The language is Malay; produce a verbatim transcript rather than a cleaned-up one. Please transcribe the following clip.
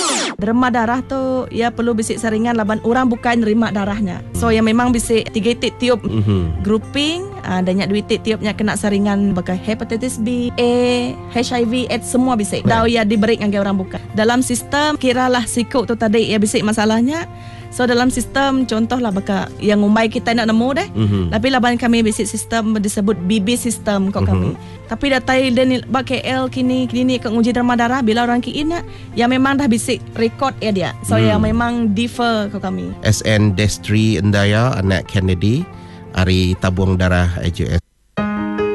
Derma darah tu ya perlu bisik saringan laban orang bukan nerima darahnya. So yang memang bisik tiga tiap mm-hmm. grouping uh, dan nyak duit tiapnya kena saringan bagai hepatitis B, A, H I V, AIDS semua bisik. Dah ya diberi dengan orang bukan. Dalam sistem kiralah sikuk tu tadi ya bisik masalahnya. So dalam sistem contohlah baka yang umbai kita nak nemu deh. Mm-hmm. Tapi laban kami bisik sistem disebut B B sistem kok kami. Mm-hmm. Tapi datai dan bak K L kini kini ke uji derma darah bila orang kiin ya memang dah bisik record ya dia. So mm. yang memang differ kok kami. S N Destri Endaya anak Kennedy Ari tabung darah A J S